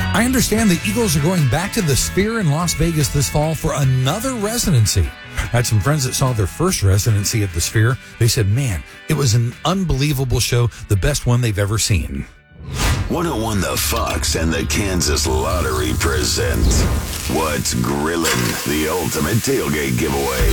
I understand the Eagles are going back to the Sphere in Las Vegas this fall for another residency. I had some friends that saw their first residency at the Sphere. They said, man, it was an unbelievable show, the best one they've ever seen. 101 The Fox and the Kansas Lottery present What's Grillin', the ultimate tailgate giveaway.